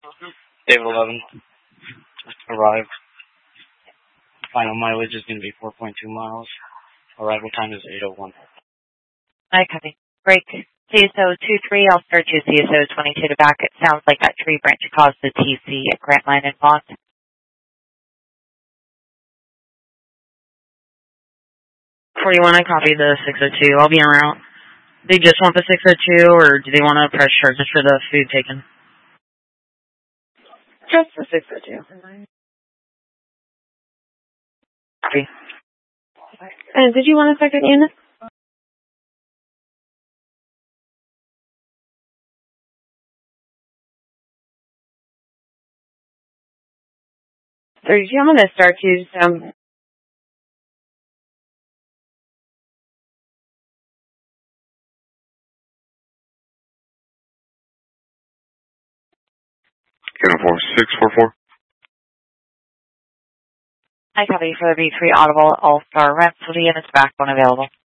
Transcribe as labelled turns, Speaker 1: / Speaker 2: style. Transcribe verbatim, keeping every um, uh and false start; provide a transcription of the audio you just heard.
Speaker 1: David eleven. Just arrived. Final mileage is going to be four point two miles. Arrival time is eight oh one.
Speaker 2: I copy. Break. C S O two three, I'll start you C S O twenty-two to back. It sounds like that tree branch caused the T C at Grant Line and Bond.
Speaker 3: forty-one, I copy the six oh two. I'll be en route. They just want the six oh two, or do they want to press charges for the food taken?
Speaker 4: Just the six oh two.
Speaker 3: Copy.
Speaker 4: And did you want a second unit? thirty-two, I'm going to start you some.
Speaker 5: Uniform six four four.
Speaker 2: I copy for the B three Audible All-Star Rhapsody, and it's back when available.